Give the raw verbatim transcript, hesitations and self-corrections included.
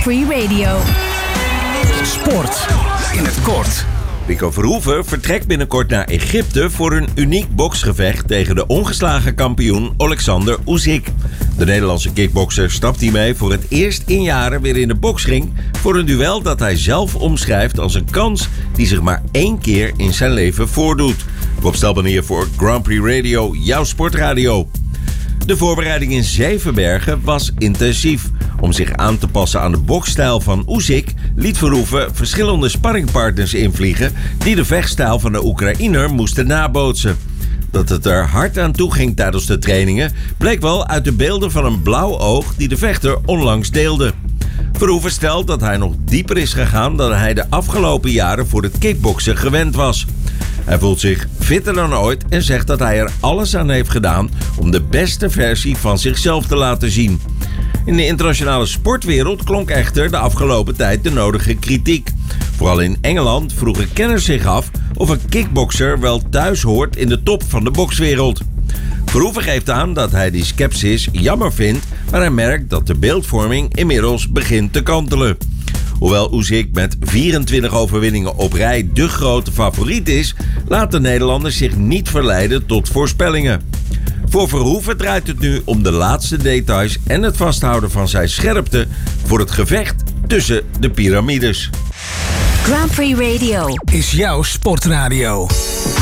Prix Radio. Sport in het kort. Rico Verhoeven vertrekt binnenkort naar Egypte voor een uniek boksgevecht tegen de ongeslagen kampioen Alexander Usyk. De Nederlandse kickbokser stapt hiermee voor het eerst in jaren weer in de boksring voor een duel dat hij zelf omschrijft als een kans die zich maar één keer in zijn leven voordoet. Rob Stelban hier voor Grand Prix Radio, jouw sportradio. De voorbereiding in Zevenbergen was intensief. Om zich aan te passen aan de boksstijl van Usyk liet Verhoeven verschillende sparringpartners invliegen die de vechtstijl van de Oekraïner moesten nabootsen. Dat het er hard aan toe ging tijdens de trainingen bleek wel uit de beelden van een blauw oog die de vechter onlangs deelde. Verhoeven stelt dat hij nog dieper is gegaan dan hij de afgelopen jaren voor het kickboksen gewend was. Hij voelt zich fitter dan ooit en zegt dat hij er alles aan heeft gedaan om de beste versie van zichzelf te laten zien. In de internationale sportwereld klonk echter de afgelopen tijd de nodige kritiek. Vooral in Engeland vroegen kenners zich af of een kickbokser wel thuis hoort in de top van de bokswereld. Verhoeven geeft aan dat hij die scepsis jammer vindt, maar hij merkt dat de beeldvorming inmiddels begint te kantelen. Hoewel Usyk met vierentwintig overwinningen op rij de grote favoriet is, laat de Nederlander zich niet verleiden tot voorspellingen. Voor Verhoeven draait het nu om de laatste details en het vasthouden van zijn scherpte voor het gevecht tussen de piramides. Grand Prix Radio is jouw sportradio.